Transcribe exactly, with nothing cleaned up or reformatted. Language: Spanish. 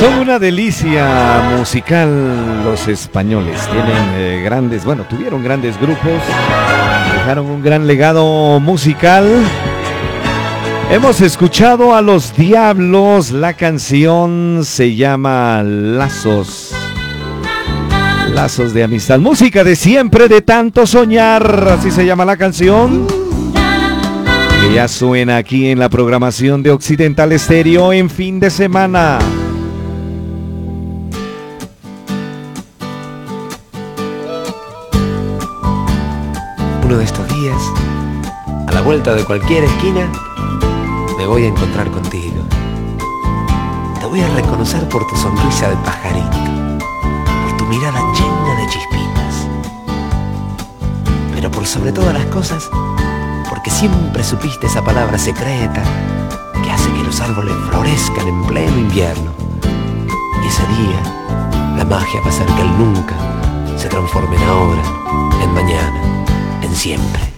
Son una delicia musical los españoles. Tienen eh, grandes, bueno, tuvieron grandes grupos, dejaron un gran legado musical. Hemos escuchado a Los Diablos, la canción se llama Lazos. Lazos de amistad, música de siempre, de tanto soñar, así se llama la canción, que ya suena aquí en la programación de Occidental Estéreo en fin de semana. Uno de estos días, a la vuelta de cualquier esquina, me voy a encontrar contigo. Te voy a reconocer por tu sonrisa de pajarito, por tu mirada llena de chispitas, pero por sobre todas las cosas, porque siempre supiste esa palabra secreta que hace que los árboles florezcan en pleno invierno. Y ese día, la magia va a hacer que el nunca se transforme en ahora, en mañana, en siempre.